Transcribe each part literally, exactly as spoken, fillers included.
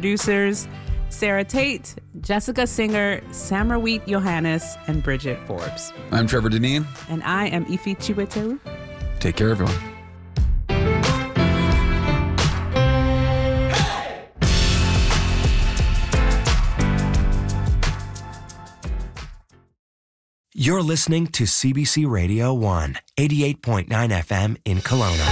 producers, Sarah Tate, Jessica Singer, Samarweet Johannes, and Bridget Forbes. I'm Trevor Deneen. And I am Ife Chiweteru. Take care, everyone. You're listening to C B C Radio one, eighty-eight point nine F M in Kelowna.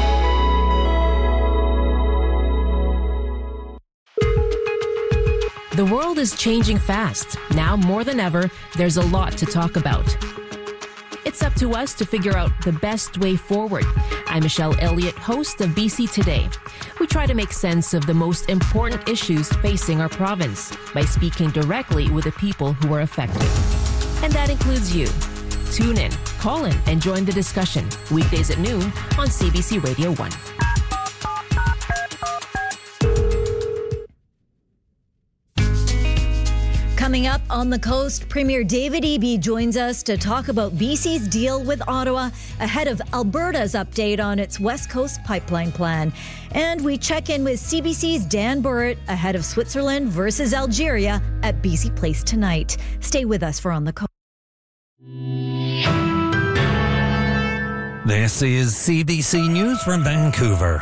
The world is changing fast. Now more than ever, there's a lot to talk about. It's up to us to figure out the best way forward. I'm Michelle Elliott, host of B C Today. We try to make sense of the most important issues facing our province by speaking directly with the people who are affected. And that includes you. Tune in, call in, and join the discussion. Weekdays at noon on C B C Radio one. Coming up on the coast, Premier David Eby joins us to talk about B C's deal with Ottawa ahead of Alberta's update on its West Coast pipeline plan. And we check in with C B C's Dan Burritt ahead of Switzerland versus Algeria at B C Place tonight. Stay with us for On the Coast. This is C B C News from Vancouver.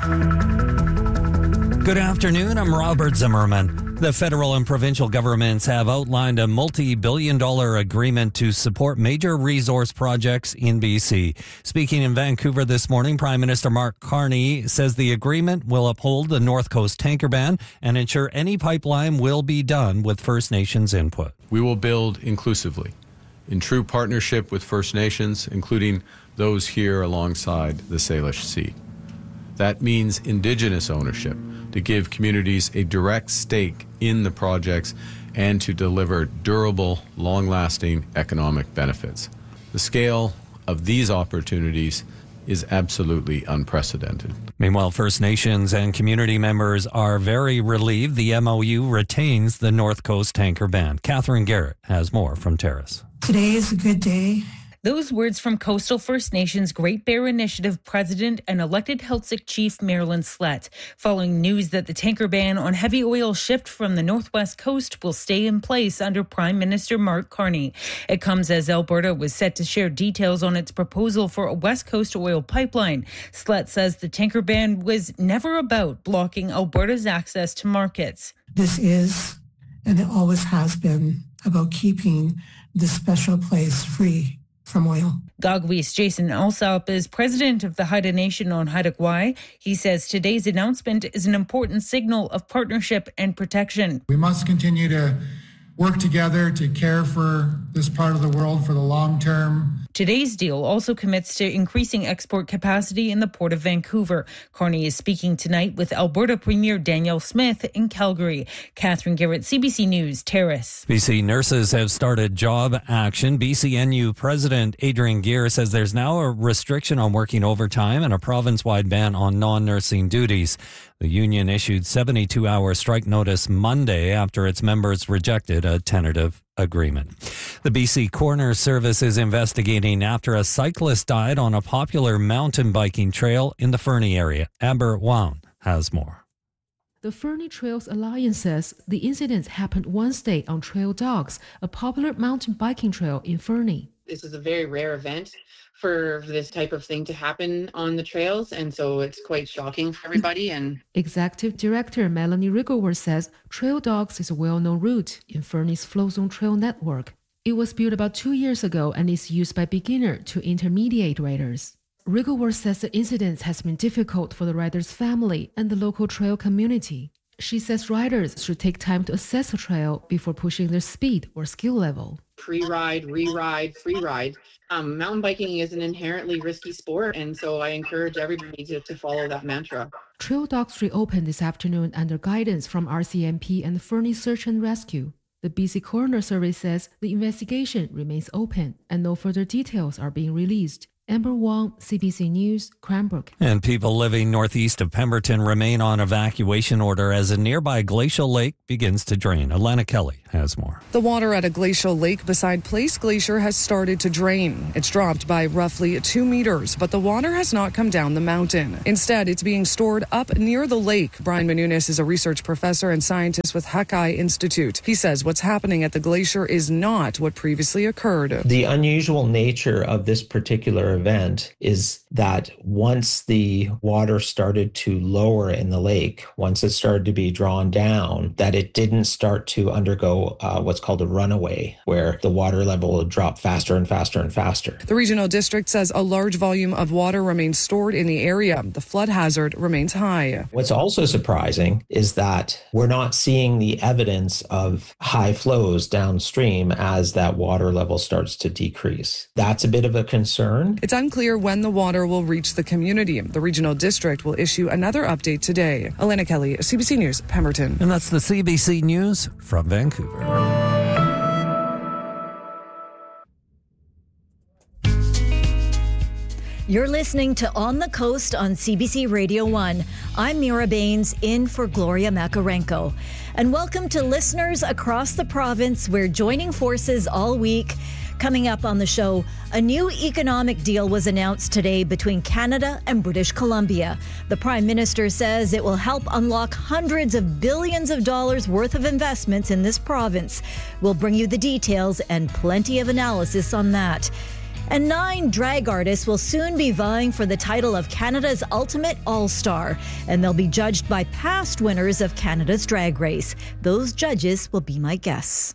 Good afternoon, I'm Robert Zimmerman. The federal and provincial governments have outlined a multi-billion dollar agreement to support major resource projects in B C. Speaking in Vancouver this morning, Prime Minister Mark Carney says the agreement will uphold the North Coast tanker ban and ensure any pipeline will be done with First Nations input. We will build inclusively, in true partnership with First Nations, including those here alongside the Salish Sea. That means Indigenous ownership, to give communities a direct stake in the projects and to deliver durable, long-lasting economic benefits. The scale of these opportunities is absolutely unprecedented. Meanwhile, First Nations and community members are very relieved the M O U retains the North Coast tanker ban. Catherine Garrett has more from Terrace. Today is a good day. Those words from Coastal First Nations Great Bear Initiative President and elected Heiltsuk Chief Marilyn Slett, following news that the tanker ban on heavy oil shipped from the Northwest Coast will stay in place under Prime Minister Mark Carney. It comes as Alberta was set to share details on its proposal for a West Coast oil pipeline. Slett says the tanker ban was never about blocking Alberta's access to markets. This is, and it always has been, about keeping this special place free from oil. Gagwe's Jason Alsop is president of the Haida Nation on Haida Gwaii. He says today's announcement is an important signal of partnership and protection. We must continue to work together to care for this part of the world for the long term. Today's deal also commits to increasing export capacity in the Port of Vancouver. Carney is speaking tonight with Alberta Premier Danielle Smith in Calgary. Catherine Garrett, C B C News, Terrace. B C nurses have started job action. B C N U President Adrian Gear says there's now a restriction on working overtime and a province-wide ban on non-nursing duties. The union issued seventy-two hour strike notice Monday after its members rejected a tentative agreement. The B C Coroner Service is investigating after a cyclist died on a popular mountain biking trail in the Fernie area. Amber Wown has more. The Fernie Trails Alliance says the incident happened Wednesday on Trail Dogs, a popular mountain biking trail in Fernie. This is a very rare event for this type of thing to happen on the trails, and so it's quite shocking for everybody. And Executive Director Melanie Rigower says Trail Dogs is a well-known route in Fernie's Flow Zone Trail network. It was built about two years ago and is used by beginner to intermediate riders. Rigower says the incident has been difficult for the rider's family and the local trail community. She says riders should take time to assess a trail before pushing their speed or skill level. Pre-ride, re-ride, free ride. Um, mountain biking is an inherently risky sport, and so I encourage everybody to, to follow that mantra. Trail Dogs reopened this afternoon under guidance from R C M P and Fernie Search and Rescue. The B C Coroner Service says the investigation remains open and no further details are being released. Amber Wong, C B C News, Cranbrook. And people living northeast of Pemberton remain on evacuation order as a nearby glacial lake begins to drain. Elena Kelly has more. The water at a glacial lake beside Place Glacier has started to drain. It's dropped by roughly two meters, but the water has not come down the mountain. Instead, it's being stored up near the lake. Brian Menounis is a research professor and scientist with Hakai Institute. He says what's happening at the glacier is not what previously occurred. The unusual nature of this particular event is that once the water started to lower in the lake, once it started to be drawn down, that it didn't start to undergo uh, what's called a runaway, where the water level would drop faster and faster and faster. The regional district says a large volume of water remains stored in the area. The flood hazard remains high. What's also surprising is that we're not seeing the evidence of high flows downstream as that water level starts to decrease. That's a bit of a concern. It's unclear when the water will reach the community. The regional district will issue another update today. Elena Kelly, C B C News, Pemberton. And that's the C B C News from Vancouver. You're listening to On the Coast on C B C Radio one. I'm Mira Baines, in for Gloria Makarenko. And welcome to listeners across the province. We're joining forces all week. Coming up on the show, a new economic deal was announced today between Canada and British Columbia. The Prime Minister says it will help unlock hundreds of billions of dollars worth of investments in this province. We'll bring you the details and plenty of analysis on that. And nine drag artists will soon be vying for the title of Canada's Ultimate All-Star, and they'll be judged by past winners of Canada's Drag Race. Those judges will be my guests.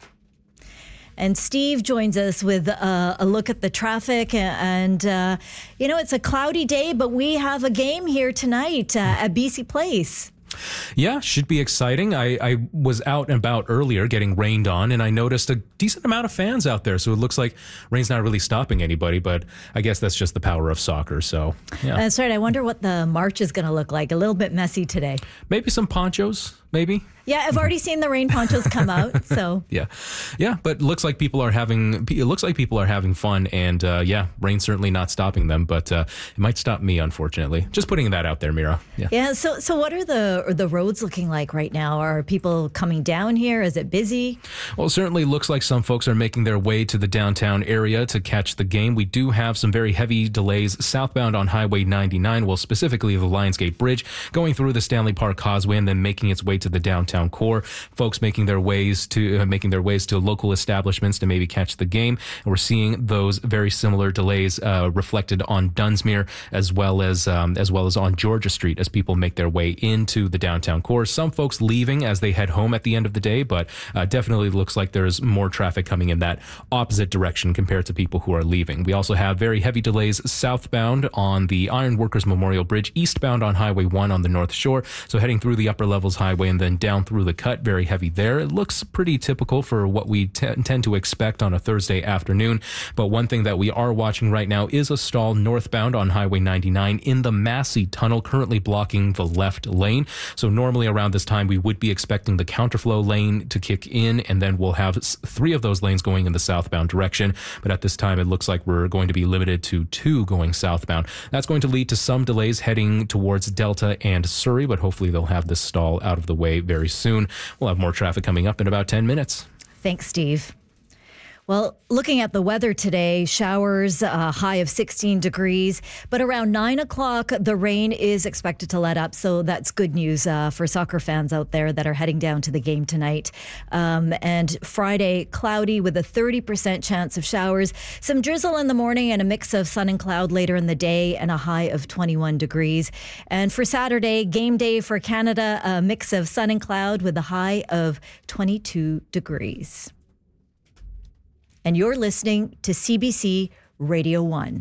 And Steve joins us with uh, a look at the traffic. And, uh, you know, it's a cloudy day, but we have a game here tonight uh, at B C Place. Yeah, should be exciting. I, I was out and about earlier getting rained on, and I noticed a decent amount of fans out there. So it looks like rain's not really stopping anybody, but I guess that's just the power of soccer. So, yeah. That's right. I wonder what the march is going to look like. A little bit messy today. Maybe some ponchos, maybe. Yeah, I've already seen the rain ponchos come out. So yeah, yeah, but looks like people are having. It looks like people are having fun, and uh, yeah, rain's certainly not stopping them, but uh, it might stop me, unfortunately. Just putting that out there, Mira. Yeah. Yeah. So, so what are the are the roads looking like right now? Are people coming down here? Is it busy? Well, it certainly looks like some folks are making their way to the downtown area to catch the game. We do have some very heavy delays southbound on Highway ninety-nine. Well, specifically the Lionsgate Bridge, going through the Stanley Park Causeway and then making its way to the downtown core. Folks making their ways to uh, making their ways to local establishments to maybe catch the game. And we're seeing those very similar delays uh, reflected on Dunsmuir as well as um, as well as on Georgia Street as people make their way into the downtown core. Some folks leaving as they head home at the end of the day, but uh, definitely looks like there's more traffic coming in that opposite direction compared to people who are leaving. We also have very heavy delays southbound on the Ironworkers Memorial Bridge, eastbound on Highway one on the North Shore. So heading through the Upper Levels Highway and then down through the cut, very heavy there. It looks pretty typical for what we t- tend to expect on a Thursday afternoon. But one thing that we are watching right now is a stall northbound on Highway ninety-nine in the Massey Tunnel, currently blocking the left lane. So normally around this time, we would be expecting the counterflow lane to kick in, and then we'll have three of those lanes going in the southbound direction. But at this time, it looks like we're going to be limited to two going southbound. That's going to lead to some delays heading towards Delta and Surrey, but hopefully they'll have this stall out of the way very soon. We'll have more traffic coming up in about ten minutes. Thanks, Steve. Well, looking at the weather today, showers, a high of sixteen degrees, but around nine o'clock, the rain is expected to let up. So that's good news uh, for soccer fans out there that are heading down to the game tonight. Um, and Friday, cloudy with a thirty percent chance of showers, some drizzle in the morning and a mix of sun and cloud later in the day, and a high of twenty-one degrees. And for Saturday, game day for Canada, a mix of sun and cloud with a high of twenty-two degrees. And you're listening to C B C Radio one.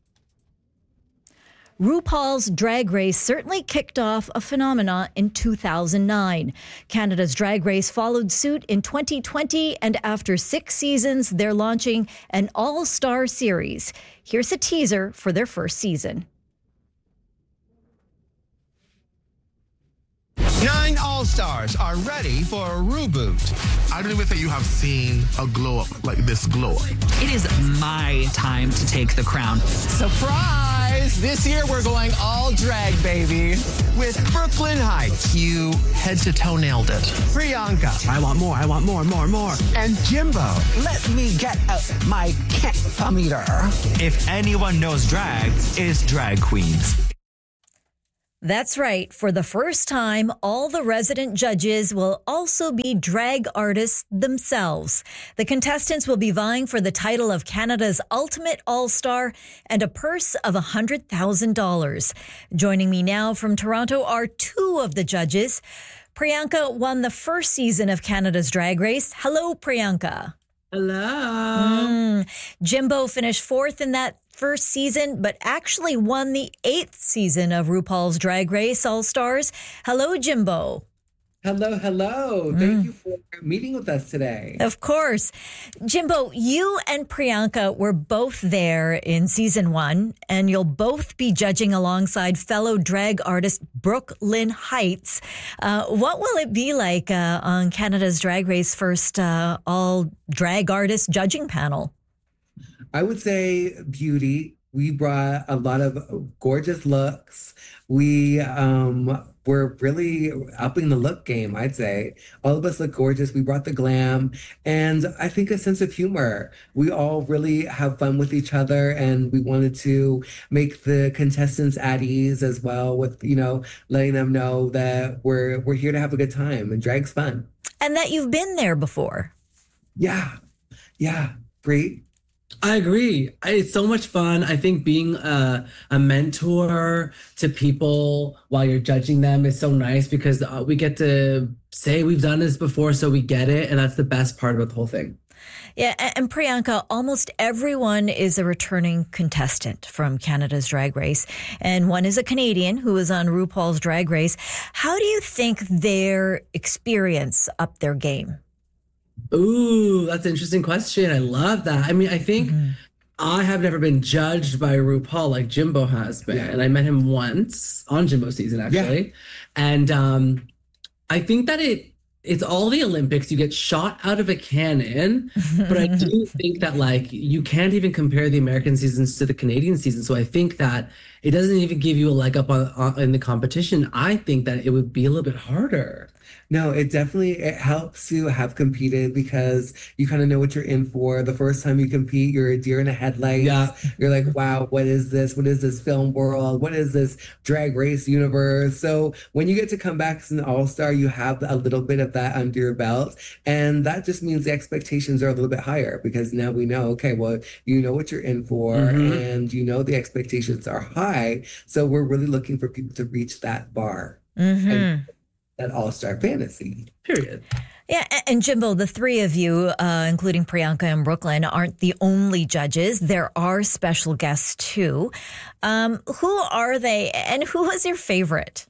RuPaul's Drag Race certainly kicked off a phenomenon in two thousand nine. Canada's Drag Race followed suit in twenty twenty, and after six seasons, they're launching an all-star series. Here's a teaser for their first season. Nine all All-Stars are ready for a reboot. I don't even think you have seen a glow up like this glow up. It is my time to take the crown. Surprise! This year we're going all drag, baby. With Brooklyn Heights. You head to toe nailed it. Priyanka. I want more, I want more, more, more. And Jimbo. Let me get out my campometer. If anyone knows drag, it's drag queens. That's right. For the first time, all the resident judges will also be drag artists themselves. The contestants will be vying for the title of Canada's Ultimate All-Star and a purse of one hundred thousand dollars. Joining me now from Toronto are two of the judges. Priyanka won the first season of Canada's Drag Race. Hello, Priyanka. Hello. Mm. Jimbo finished fourth in that first season, but actually won the eighth season of RuPaul's Drag Race All-Stars. Hello, Jimbo. Hello, hello. Mm. Thank you for meeting with us today. Of course. Jimbo, you and Priyanka were both there in season one, and you'll both be judging alongside fellow drag artist Brooklyn Heights. Uh, what will it be like uh, on Canada's Drag Race first uh, all drag artist judging panel? I would say beauty. We brought a lot of gorgeous looks. We um, were really upping the look game, I'd say. All of us look gorgeous. We brought the glam and I think a sense of humor. We all really have fun with each other, and we wanted to make the contestants at ease as well with, you know, letting them know that we're we're here to have a good time and drag's fun. And that you've been there before. Yeah. Yeah. Great. I agree. It's so much fun. I think being a, a mentor to people while you're judging them is so nice because uh, we get to say we've done this before, so we get it. And that's the best part about the whole thing. Yeah. And Priyanka, almost everyone is a returning contestant from Canada's Drag Race. And one is a Canadian who is on RuPaul's Drag Race. How do you think their experience upped their game? Ooh, that's an interesting question. I love that. I mean, I think mm-hmm. I have never been judged by RuPaul like Jimbo has been. Yeah. And I met him once on Jimbo's season, actually. Yeah. And um, I think that it it's all the Olympics. You get shot out of a cannon. But I do think that, like, you can't even compare the American seasons to the Canadian season. So I think that it doesn't even give you a leg up on, on in the competition. I think that it would be a little bit harder. No, it definitely it helps to have competed because you kind of know what you're in for. The first time you compete, you're a deer in the headlights. Yeah. You're like, wow, what is this? What is this film world? What is this drag race universe? So when you get to come back as an all-star, you have a little bit of that under your belt. And that just means the expectations are a little bit higher because now we know, okay, well, you know what you're in for mm-hmm. and you know the expectations are high. So we're really looking for people to reach that bar. Mm-hmm. And that all-star fantasy, period. Yeah, and Jimbo, the three of you, uh, including Priyanka and Brooklyn, aren't the only judges. There are special guests, too. Um, who are they, and who was your favorite?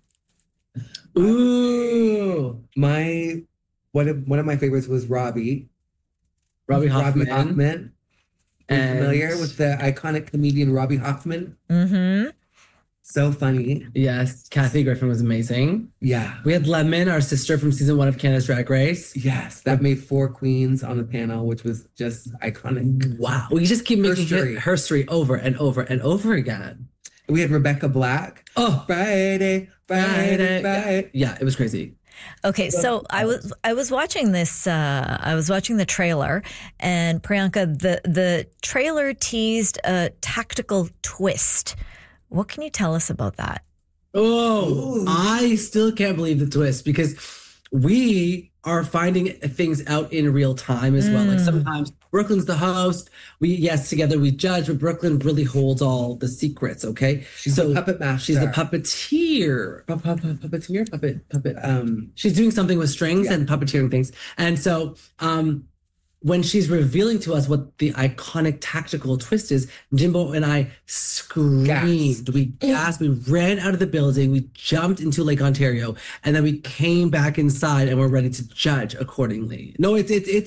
Ooh, my one of, one of my favorites was Robbie. Robbie Hoffman. Robbie Hoffman. Are you familiar with the iconic comedian Robbie Hoffman? Mm-hmm. So funny. Yes. Kathy Griffin was amazing. Yeah. We had Lemon, our sister from season one of Canada's Drag Race. Yes. That made four queens on the panel, which was just iconic. Wow. We just keep making her, her story over and over and over again. We had Rebecca Black. Oh. Friday, Friday, Friday. Yeah, it was crazy. Okay, so I was I was watching this. Uh, I was watching the trailer, and Priyanka, the the trailer teased a tactical twist. What can you tell us about that? Oh, Ooh. I still can't believe the twist because we are finding things out in real time as mm. well. Like sometimes Brooklyn's the host. We, yes, together we judge, but Brooklyn really holds all the secrets, okay? She's so, a puppet master. She's a puppeteer. Pu- pu- pu- puppeteer? Puppet, puppet. Um, she's doing something with strings yeah. and puppeteering things. And so, um, when she's revealing to us what the iconic tactical twist is, Jimbo and I screamed. Gasped. We gasped. We ran out of the building. We jumped into Lake Ontario, and then we came back inside, and we're ready to judge accordingly. No, it's it's it's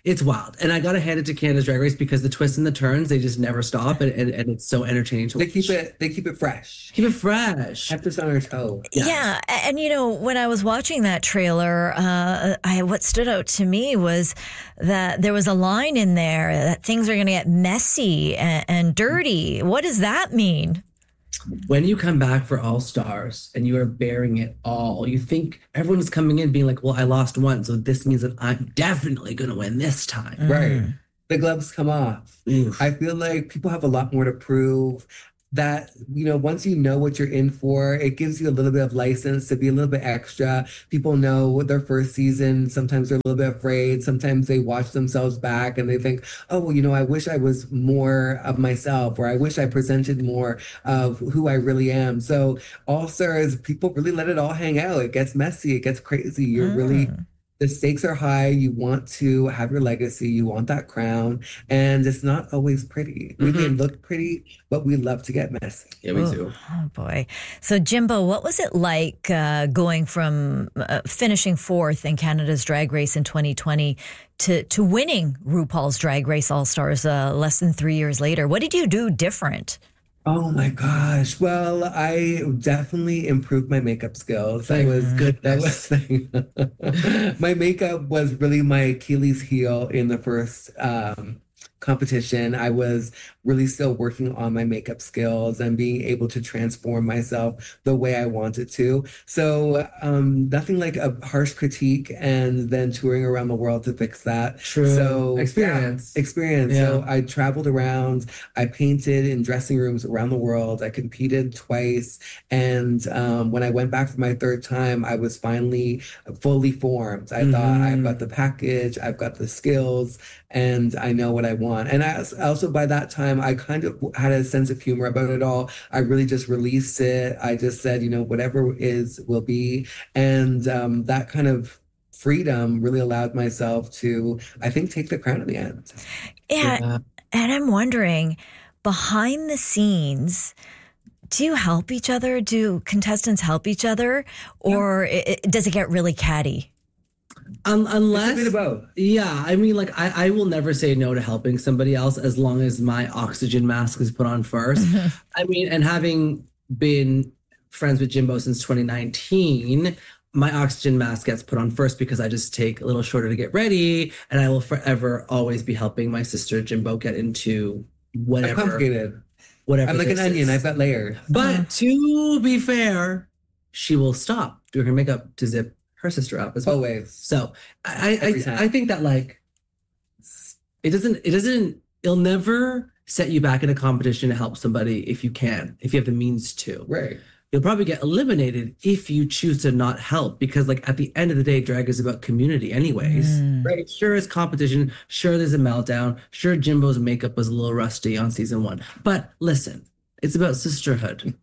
It's wild. And I got to hand it to Canada's Drag Race because the twists and the turns, they just never stop. And, and, and it's so entertaining to They watch. keep it, they keep it fresh. Keep it fresh. Kept us on our toes. Yeah. yeah. And, you know, when I was watching that trailer, uh, I, what stood out to me was that there was a line in there that things are going to get messy and, and dirty. What does that mean? When you come back for All Stars and you are bearing it all, you think everyone's coming in being like, well, I lost one, so this means that I'm definitely going to win this time. Mm. Right. The gloves come off. Oof. I feel like people have a lot more to prove. That, you know, once you know what you're in for, it gives you a little bit of license to be a little bit extra. People know their first season. Sometimes they're a little bit afraid. Sometimes they watch themselves back and they think, oh, well, you know, I wish I was more of myself, or I wish I presented more of who I really am. So All Stars, people really let it all hang out. It gets messy. It gets crazy. You're mm. really... The stakes are high. You want to have your legacy. You want that crown. And it's not always pretty. Mm-hmm. We can look pretty, but we love to get messy. Yeah, we do. Oh, boy. So, Jimbo, what was it like uh, going from uh, finishing fourth in Canada's Drag Race in twenty twenty to, to winning RuPaul's Drag Race All-Stars uh, less than three years later? What did you do different? Oh my gosh. Well, I definitely improved my makeup skills. Thank I was good. That was my makeup was really my Achilles heel in the first um, competition. I was really still working on my makeup skills and being able to transform myself the way I wanted to. So um, nothing like a harsh critique and then touring around the world to fix that. True. So experience. Yeah, experience. Yeah. So I traveled around. I painted in dressing rooms around the world. I competed twice. And um, when I went back for my third time, I was finally fully formed. I mm-hmm. thought, I've got the package, I've got the skills, and I know what I want. And I also, by that time, I kind of had a sense of humor about it all. I really just released it. I just said, you know, whatever is will be. And um, that kind of freedom really allowed myself to, I think, take the crown in the end. Yeah. yeah. And I'm wondering, behind the scenes, do you help each other? Do contestants help each other? Or yeah. it, does it get really catty? Um, unless, it's a bit of both. Yeah, I mean, like, I, I will never say no to helping somebody else as long as my oxygen mask is put on first. I mean, and having been friends with Jimbo since twenty nineteen, my oxygen mask gets put on first because I just take a little shorter to get ready, and I will forever always be helping my sister Jimbo get into whatever. I'm complicated. Whatever. I'm like an onion. I've got layers. But to be fair, she will stop doing her makeup to zip her sister up as well. Always. So I I, I think that like it doesn't it doesn't it'll never set you back in a competition to help somebody if you can, if you have the means to. Right. You'll probably get eliminated if you choose to not help, because like at the end of the day, drag is about community anyways. Mm. Right. Sure, it's competition. Sure, there's a meltdown. Sure, Jimbo's makeup was a little rusty on season one. But listen, it's about sisterhood.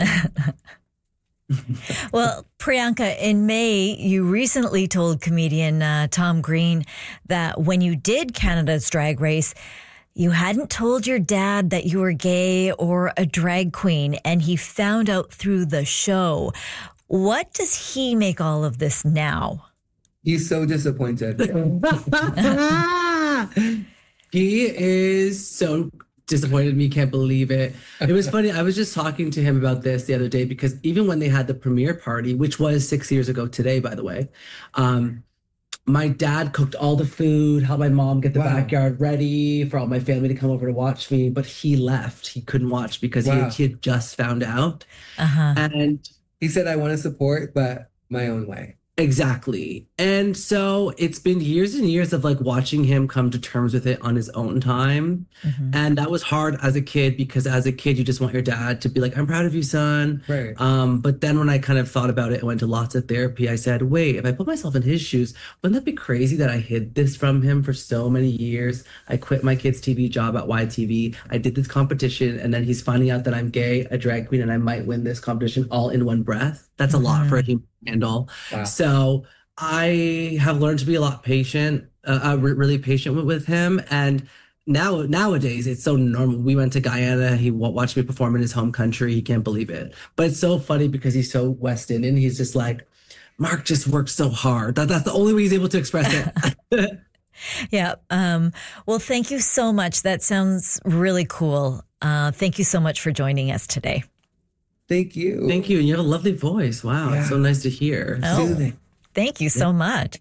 Well, Priyanka, in May, you recently told comedian uh, Tom Green that when you did Canada's Drag Race, you hadn't told your dad that you were gay or a drag queen, and he found out through the show. What does he make all of this now? He's so disappointed. He is so disappointed me, can't believe it. It was funny. I was just talking to him about this the other day because even when they had the premiere party, which was six years ago today, by the way, um, my dad cooked all the food, helped my mom get the wow. backyard ready for all my family to come over to watch me, but he left. He couldn't watch because wow. he, had, he had just found out. Uh-huh. And he said, I want to support, but my own way. Exactly. And so it's been years and years of like watching him come to terms with it on his own time. Mm-hmm. And that was hard as a kid because as a kid, you just want your dad to be like, I'm proud of you, son. Right. Um, but then when I kind of thought about it and went to lots of therapy, I said, wait, if I put myself in his shoes, wouldn't that be crazy that I hid this from him for so many years? I quit my kid's T V job at Y T V. I did this competition and then he's finding out that I'm gay, a drag queen, and I might win this competition all in one breath. That's mm-hmm. a lot for a human to handle. Wow. So I have learned to be a lot patient, uh, uh, re- really patient with, with him. And now nowadays it's so normal. We went to Guyana. He w- watched me perform in his home country. He can't believe it. But it's so funny because he's so West Indian. He's just like, Mark just worked so hard. That, that's the only way he's able to express it. Yeah. Um, well, thank you so much. That sounds really cool. Uh, thank you so much for joining us today. Thank you. Thank you. And you have a lovely voice. Wow. Yeah. It's so nice to hear. Oh, thank you so yeah. much.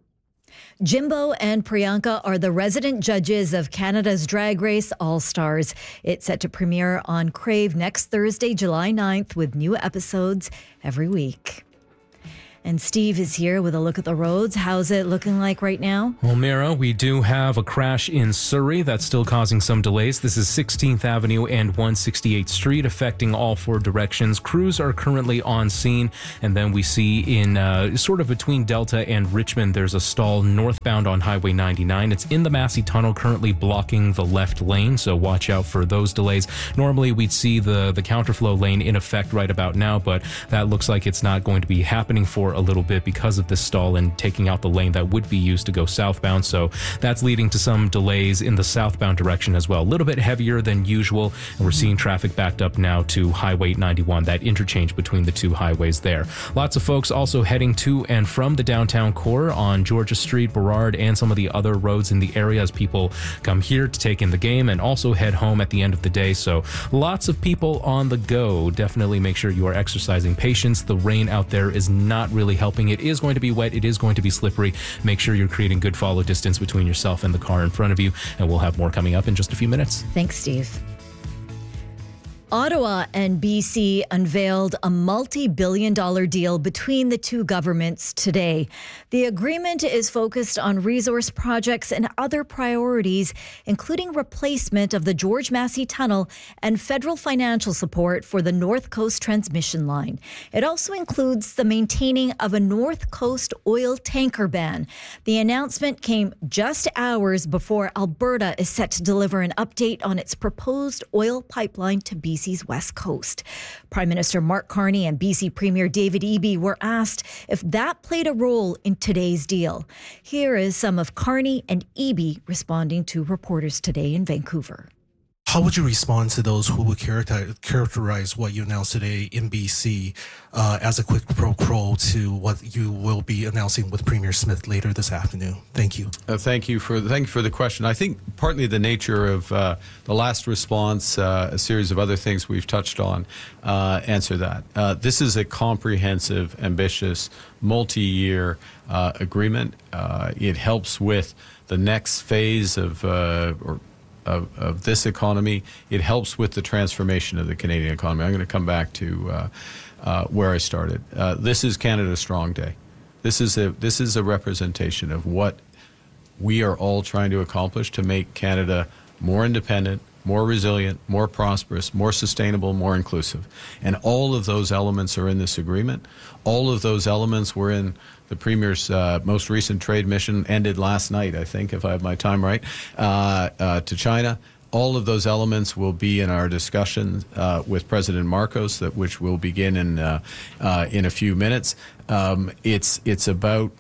Jimbo and Priyanka are the resident judges of Canada's Drag Race All-Stars. It's set to premiere on Crave next Thursday, July ninth, with new episodes every week. And Steve is here with a look at the roads. How's it looking like right now? Well, Mira, we do have a crash in Surrey that's still causing some delays. This is sixteenth Avenue and one sixty-eighth Street, affecting all four directions. Crews are currently on scene. And then we see in uh, sort of between Delta and Richmond, there's a stall northbound on Highway ninety-nine. It's in the Massey Tunnel, currently blocking the left lane, so watch out for those delays. Normally, we'd see the, the counterflow lane in effect right about now, but that looks like it's not going to be happening for a little bit because of this stall and taking out the lane that would be used to go southbound. So that's leading to some delays in the southbound direction as well. A little bit heavier than usual, and we're seeing traffic backed up now to Highway ninety-one, that interchange between the two highways there. Lots of folks also heading to and from the downtown core on Georgia Street, Burrard, and some of the other roads in the area as people come here to take in the game and also head home at the end of the day. So lots of people on the go. Definitely make sure you are exercising patience. The rain out there is not really helping. It is going to be wet. It is going to be slippery. Make sure you're creating good follow distance between yourself and the car in front of you. And we'll have more coming up in just a few minutes. Thanks, Steve. Ottawa and B C unveiled a multi-billion dollar deal between the two governments today. The agreement is focused on resource projects and other priorities, including replacement of the George Massey Tunnel and federal financial support for the North Coast transmission line. It also includes the maintaining of a North Coast oil tanker ban. The announcement came just hours before Alberta is set to deliver an update on its proposed oil pipeline to B C. B C's West Coast. Prime Minister Mark Carney and B C Premier David Eby were asked if that played a role in today's deal. Here is some of Carney and Eby responding to reporters today in Vancouver. How would you respond to those who would characterize, characterize what you announced today in B C uh, as a quid pro quo to what you will be announcing with Premier Smith later this afternoon? Thank you. Uh, thank you for the, thank you for the question. I think partly the nature of uh, the last response, uh, a series of other things we've touched on, uh, answer that. Uh, this is a comprehensive, ambitious, multi-year uh, agreement. Uh, it helps with the next phase of uh, or Of, of this economy. It helps with the transformation of the Canadian economy. I'm going to come back to uh, uh, where I started. Uh, this is Canada Strong Day. This is a this is a representation of what we are all trying to accomplish to make Canada more independent, more resilient, more prosperous, more sustainable, more inclusive. And all of those elements are in this agreement. All of those elements were in the Premier's uh, most recent trade mission, ended last night, I think, if I have my time right, uh, uh, to China. All of those elements will be in our discussion uh, with President Marcos, that which will begin in uh, uh, in a few minutes. Um, it's it's about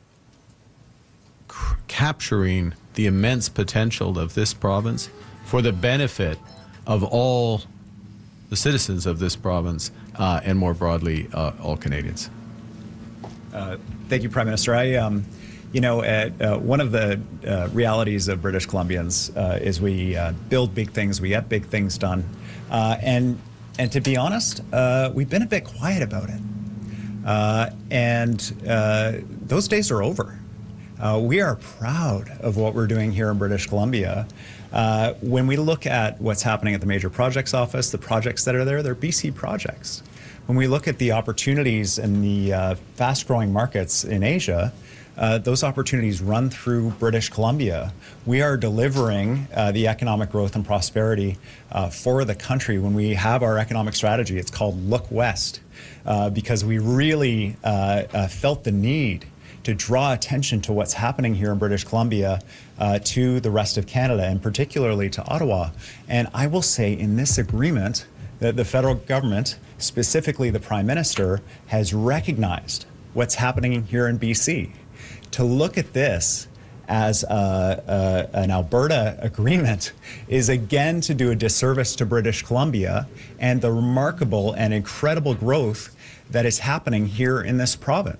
c- capturing the immense potential of this province for the benefit of all the citizens of this province uh, and more broadly uh, all Canadians. Uh, thank you, Prime Minister. I, um, you know, uh, uh, one of the uh, realities of British Columbians uh, is we uh, build big things, we get big things done, uh, and and to be honest, uh, we've been a bit quiet about it, uh, and uh, those days are over. Uh, we are proud of what we're doing here in British Columbia. Uh, when we look at what's happening at the Major Projects Office, the projects that are there, they're B C projects. When we look at the opportunities in the uh, fast-growing markets in Asia, uh, those opportunities run through British Columbia. We are delivering uh, the economic growth and prosperity uh, for the country. When we have our economic strategy, it's called Look West, uh, because we really uh, uh, felt the need to draw attention to what's happening here in British Columbia uh, to the rest of Canada, and particularly to Ottawa. And I will say in this agreement that the federal government, specifically the Prime Minister, has recognized what's happening here in B C. To look at this as a, a, an Alberta agreement is again to do a disservice to British Columbia and the remarkable and incredible growth that is happening here in this province.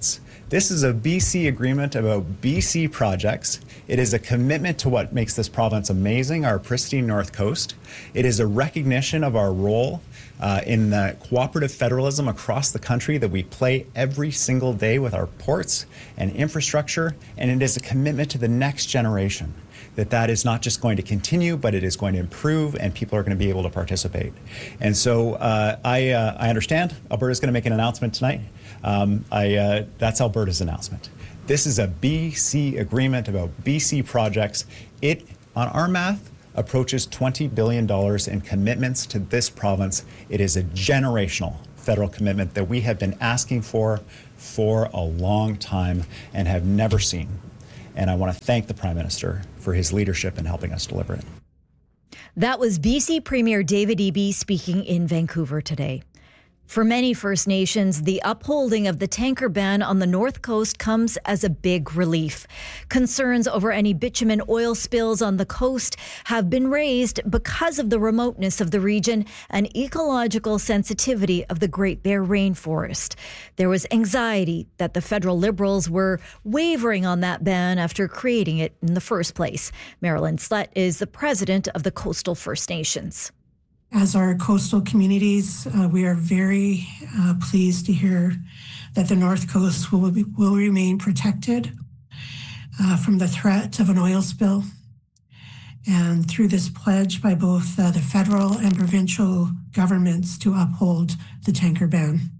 This is a B C agreement about B C projects. It is a commitment to what makes this province amazing, our pristine North Coast. It is a recognition of our role uh, in the cooperative federalism across the country that we play every single day with our ports and infrastructure, and it is a commitment to the next generation. That that is not just going to continue, but it is going to improve, and people are going to be able to participate. And so uh, I, uh, I understand Alberta's going to make an announcement tonight. Um, I, uh, that's Alberta's announcement. This is a B C agreement about B C projects. It, on our math, approaches twenty billion dollars in commitments to this province. It is a generational federal commitment that we have been asking for for a long time and have never seen. And I want to thank the Prime Minister for his leadership in helping us deliver it. That was B C Premier David Eby speaking in Vancouver today. For many First Nations, the upholding of the tanker ban on the North Coast comes as a big relief. Concerns over any bitumen oil spills on the coast have been raised because of the remoteness of the region and ecological sensitivity of the Great Bear Rainforest. There was anxiety that the federal Liberals were wavering on that ban after creating it in the first place. Marilyn Slett is the president of the Coastal First Nations. As our coastal communities, uh, we are very uh, pleased to hear that the North Coast will, be, will remain protected uh, from the threat of an oil spill. And through this pledge by both uh, the federal and provincial governments to uphold the tanker ban.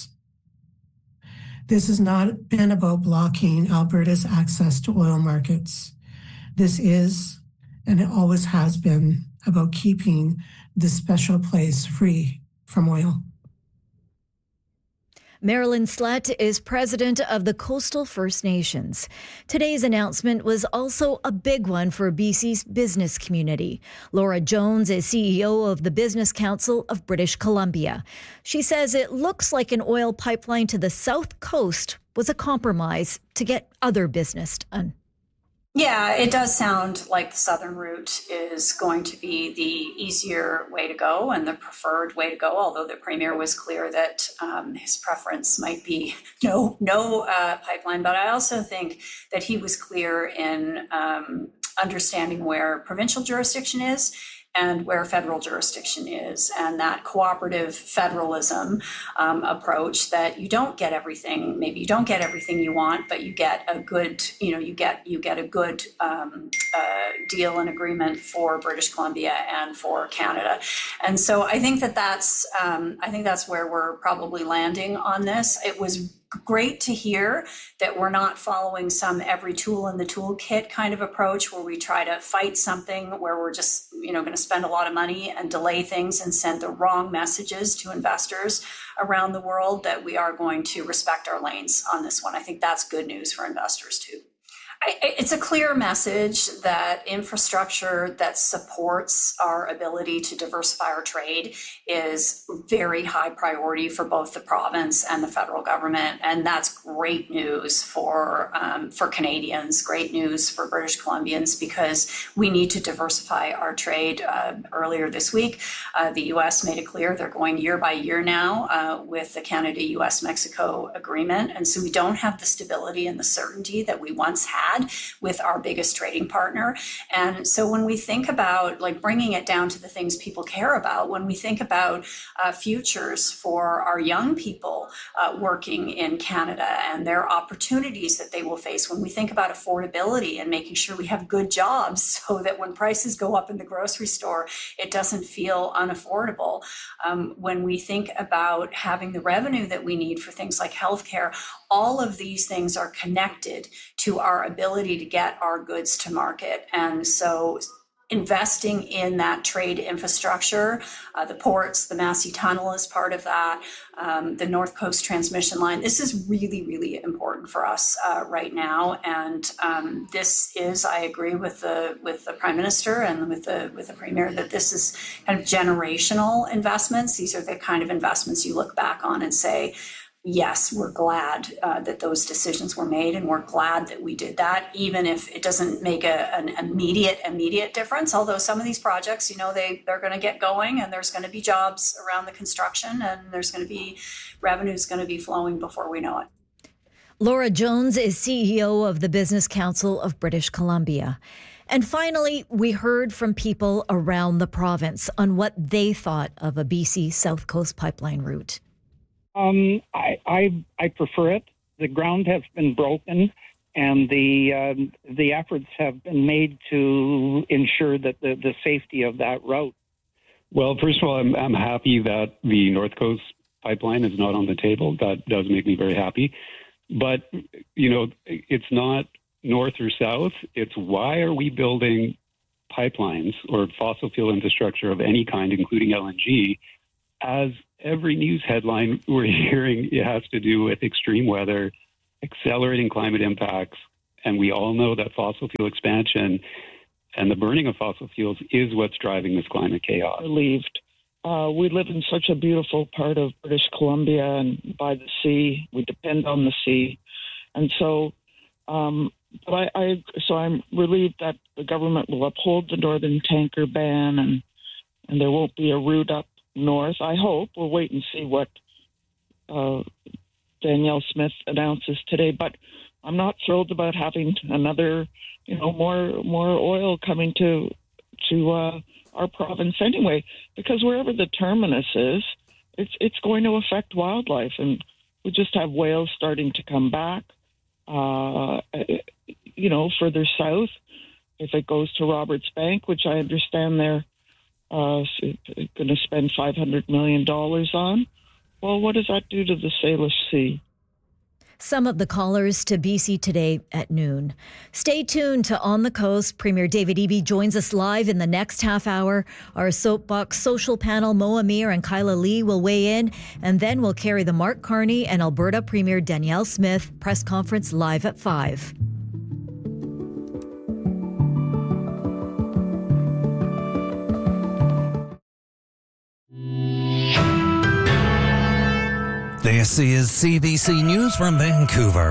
This has not been about blocking Alberta's access to oil markets. This is, and it always has been, about keeping this special place free from oil. Marilyn Slett is president of the Coastal First Nations. Today's announcement was also a big one for B C's business community. Laura Jones is C E O of the Business Council of British Columbia. She says it looks like an oil pipeline to the south coast was a compromise to get other business done. Yeah, it does sound like the southern route is going to be the easier way to go and the preferred way to go, although the Premier was clear that um, his preference might be no no uh, pipeline. But I also think that he was clear in um, understanding where provincial jurisdiction is and where federal jurisdiction is, and that cooperative federalism um, approach that you don't get everything, maybe you don't get everything you want, but you get a good, you know, you get you get a good um, uh, deal and agreement for British Columbia and for Canada. And so I think that that's, um, I think that's where we're probably landing on this. It was great to hear that we're not following some every tool in the toolkit kind of approach where we try to fight something where we're just, you know, going to spend a lot of money and delay things and send the wrong messages to investors around the world, that we are going to respect our lanes on this one. I think that's good news for investors too. I, it's a clear message that infrastructure that supports our ability to diversify our trade is very high priority for both the province and the federal government. And that's great news for um, for Canadians, great news for British Columbians, because we need to diversify our trade. Uh, earlier this week, uh, the U S made it clear they're going year by year now uh, with the Canada U S Mexico agreement. And so we don't have the stability and the certainty that we once had with our biggest trading partner. And so when we think about like bringing it down to the things people care about, when we think about uh, futures for our young people uh, working in Canada and their opportunities that they will face, when we think about affordability and making sure we have good jobs so that when prices go up in the grocery store, it doesn't feel unaffordable. Um, when we think about having the revenue that we need for things like healthcare, all of these things are connected to our ability to get our goods to market. And so investing in that trade infrastructure, uh, the ports, the Massey Tunnel is part of that, um, the North Coast Transmission Line. This is really, really important for us uh, right now. And um, this is, I agree with the with the Prime Minister and with the with the Premier that this is kind of generational investments. These are the kind of investments you look back on and say, yes, we're glad uh, that those decisions were made, and we're glad that we did that, even if it doesn't make a, an immediate, immediate difference. Although some of these projects, you know, they, they're going to get going, and there's going to be jobs around the construction, and there's going to be revenues going to be flowing before we know it. Laura Jones is C E O of the Business Council of British Columbia. And finally, we heard from people around the province on what they thought of a B C South Coast pipeline route. Um, I, I I prefer it. The ground has been broken, and the um, the efforts have been made to ensure that the, the safety of that route. Well, first of all, I'm, I'm happy that the North Coast pipeline is not on the table. That does make me very happy. But, you know, it's not north or south. It's why are we building pipelines or fossil fuel infrastructure of any kind, including L N G, as every news headline we're hearing it has to do with extreme weather, accelerating climate impacts. And we all know that fossil fuel expansion and the burning of fossil fuels is what's driving this climate chaos. Relieved. Uh, we live in such a beautiful part of British Columbia and by the sea. We depend on the sea. And so, um, but I, I, so I'm relieved that the government will uphold the northern tanker ban and, and there won't be a route up north. I hope. We'll wait and see what uh, Danielle Smith announces today. But I'm not thrilled about having another, you know, more more oil coming to to uh, our province anyway, because wherever the terminus is, it's it's going to affect wildlife, and we just have whales starting to come back. Uh, you know, further south, if it goes to Roberts Bank, which I understand they're uh, going to spend five hundred million dollars on, well, what does that do to the Salish Sea? Some of the callers to B C Today at noon. Stay tuned to On the Coast. Premier David Eby joins us live in the next half hour. Our Soapbox social panel, Mo Amir and Kyla Lee, will weigh in, and then we'll carry the Mark Carney and Alberta Premier Danielle Smith press conference live at five. This is C B C News from Vancouver.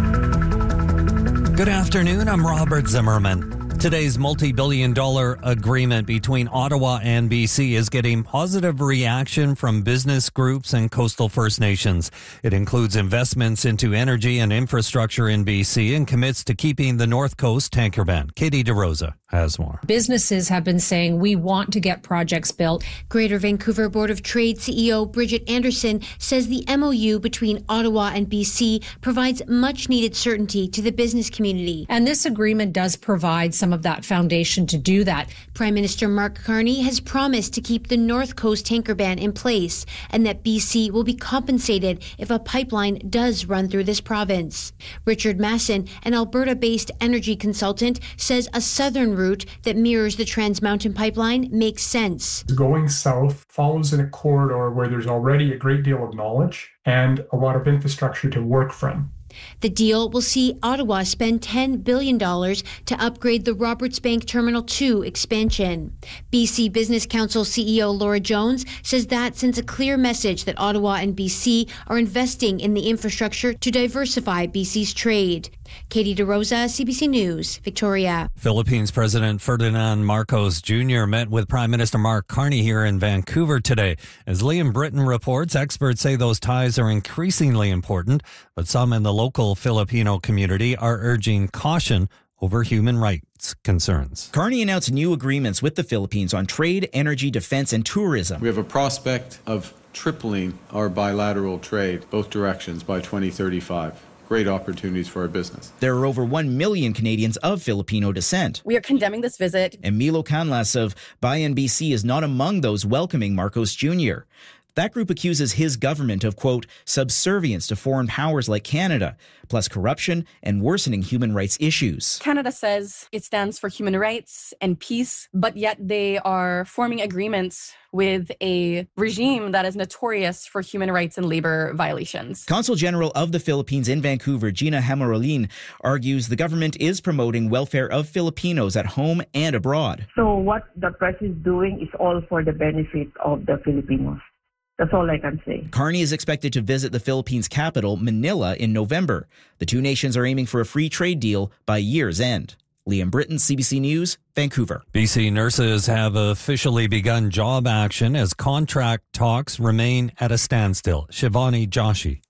Good afternoon, I'm Robert Zimmerman. Today's multi-billion dollar agreement between Ottawa and B C is getting positive reaction from business groups and coastal First Nations. It includes investments into energy and infrastructure in B C and commits to keeping the North Coast tanker ban. Katie DeRosa has more. Businesses have been saying we want to get projects built. Greater Vancouver Board of Trade C E O Bridget Anderson says the M O U between Ottawa and B C provides much needed certainty to the business community. And this agreement does provide some of that foundation to do that. Prime Minister Mark Carney has promised to keep the North Coast tanker ban in place and that B C will be compensated if a pipeline does run through this province. Richard Masson, an Alberta-based energy consultant, says a southern route that mirrors the Trans Mountain Pipeline makes sense. Going south follows in a corridor where there's already a great deal of knowledge and a lot of infrastructure to work from. The deal will see Ottawa spend ten billion dollars to upgrade the Roberts Bank Terminal two expansion. B C Business Council C E O Laura Jones says that sends a clear message that Ottawa and B C are investing in the infrastructure to diversify B C's trade. Katie DeRosa, C B C News, Victoria. Philippines President Ferdinand Marcos Junior met with Prime Minister Mark Carney here in Vancouver today. As Liam Britton reports, experts say those ties are increasingly important, but some in the local Filipino community are urging caution over human rights concerns. Carney announced new agreements with the Philippines on trade, energy, defense, and tourism. We have a prospect of tripling our bilateral trade, both directions, by twenty thirty-five. Great opportunities for our business. There are over one million Canadians of Filipino descent. We are condemning this visit. And Milo Canlas of Bayan B C is not among those welcoming Marcos Junior That group accuses his government of, quote, subservience to foreign powers like Canada, plus corruption and worsening human rights issues. Canada says it stands for human rights and peace, but yet they are forming agreements with a regime that is notorious for human rights and labor violations. Consul General of the Philippines in Vancouver, Gina Hamarolin, argues the government is promoting welfare of Filipinos at home and abroad. So what the press is doing is all for the benefit of the Filipinos. That's all I can say. Carney is expected to visit the Philippines' capital, Manila, in November. The two nations are aiming for a free trade deal by year's end. Liam Britton, C B C News, Vancouver. B C nurses have officially begun job action as contract talks remain at a standstill. Shivani Joshi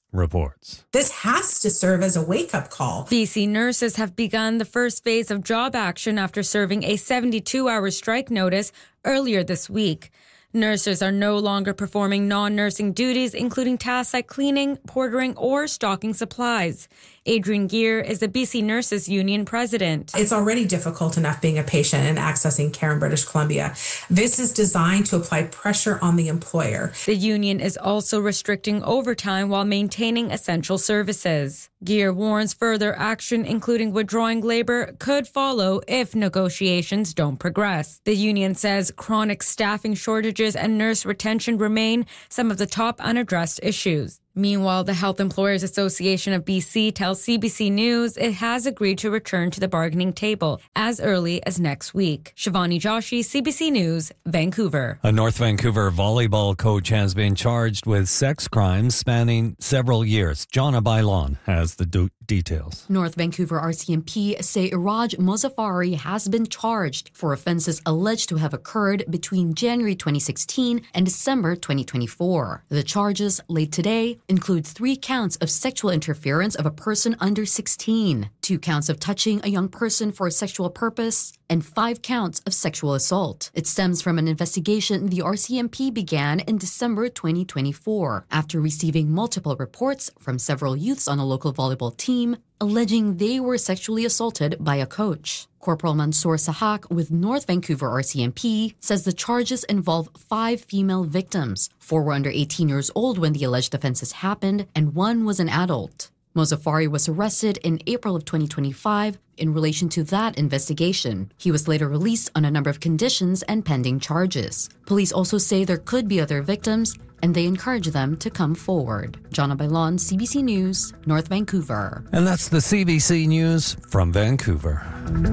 reports. This has to serve as a wake-up call. B C nurses have begun the first phase of job action after serving a seventy-two hour strike notice earlier this week. Nurses are no longer performing non-nursing duties, including tasks like cleaning, portering, or stocking supplies. Adrienne Geer is the B C Nurses Union president. It's already difficult enough being a patient and accessing care in British Columbia. This is designed to apply pressure on the employer. The union is also restricting overtime while maintaining essential services. Geer warns further action, including withdrawing labor, could follow if negotiations don't progress. The union says chronic staffing shortages and nurse retention remain some of the top unaddressed issues. Meanwhile, the Health Employers Association of B C tells C B C News it has agreed to return to the bargaining table as early as next week. Shivani Joshi, C B C News, Vancouver. A North Vancouver volleyball coach has been charged with sex crimes spanning several years. Jonna Bailon has the do- details. North Vancouver R C M P say Iraj Mozaffari has been charged for offenses alleged to have occurred between January twenty sixteen and December twenty twenty-four. The charges laid today include three counts of sexual interference of a person under sixteen, two counts of touching a young person for a sexual purpose, and five counts of sexual assault. It stems from an investigation the R C M P began in December twenty twenty-four after receiving multiple reports from several youths on a local volleyball team alleging they were sexually assaulted by a coach. Corporal Mansour Sahak with North Vancouver R C M P says the charges involve five female victims. Four were under eighteen years old when the alleged offenses happened, and one was an adult. Mozaffari was arrested in April of twenty twenty-five in relation to that investigation. He was later released on a number of conditions and pending charges. Police also say there could be other victims, and they encourage them to come forward. Jonna Bailon, C B C News, North Vancouver. And that's the C B C News from Vancouver.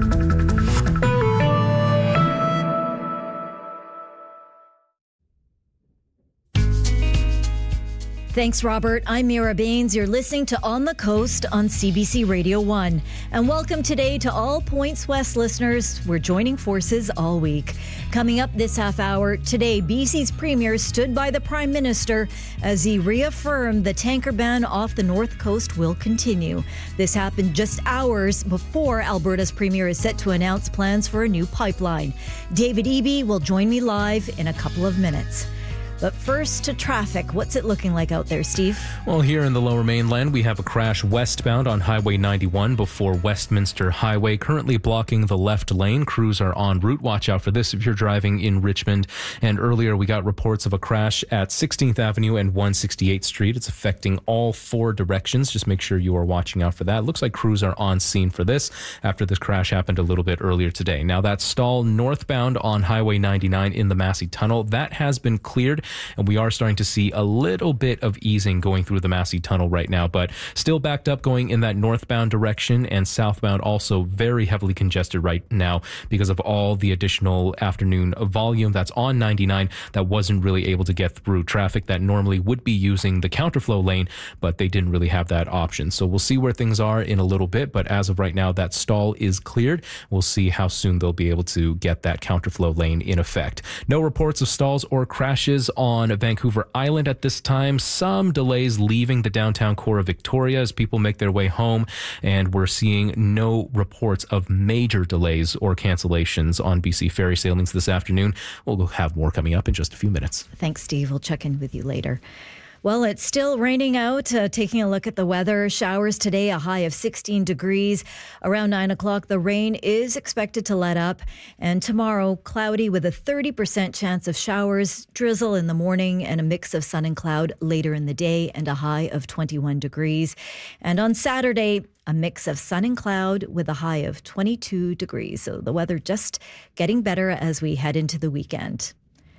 Thanks, Robert. I'm Mira Baines. You're listening to On the Coast on C B C Radio one. And welcome today to all Points West listeners. We're joining forces all week. Coming up this half hour, today B C's Premier stood by the Prime Minister as he reaffirmed the tanker ban off the North Coast will continue. This happened just hours before Alberta's Premier is set to announce plans for a new pipeline. David Eby will join me live in a couple of minutes. But first to traffic. What's it looking like out there, Steve? Well, here in the Lower Mainland, we have a crash westbound on Highway ninety-one before Westminster Highway, currently blocking the left lane. Crews are en route. Watch out for this if you're driving in Richmond. And earlier, we got reports of a crash at sixteenth Avenue and one hundred sixty-eighth Street. It's affecting all four directions. Just make sure you are watching out for that. Looks like crews are on scene for this after this crash happened a little bit earlier today. Now, that stall northbound on Highway ninety-nine in the Massey Tunnel, that has been cleared. And we are starting to see a little bit of easing going through the Massey Tunnel right now, but still backed up going in that northbound direction, and southbound also very heavily congested right now because of all the additional afternoon volume that's on ninety-nine that wasn't really able to get through. Traffic that normally would be using the counterflow lane, but they didn't really have that option. So we'll see where things are in a little bit, but as of right now, that stall is cleared. We'll see how soon they'll be able to get that counterflow lane in effect. No reports of stalls or crashes on Vancouver Island at this time. Some delays leaving the downtown core of Victoria as people make their way home, and we're seeing no reports of major delays or cancellations on B C ferry sailings this afternoon. We'll have more coming up in just a few minutes. Thanks, Steve. We'll check in with you later. Well, it's still raining out. Uh, taking a look at the weather, showers today, a high of sixteen degrees. Around nine o'clock, the rain is expected to let up. And tomorrow, cloudy with a thirty percent chance of showers, drizzle in the morning, and a mix of sun and cloud later in the day, and a high of twenty-one degrees. And on Saturday, a mix of sun and cloud with a high of twenty-two degrees. So the weather just getting better as we head into the weekend.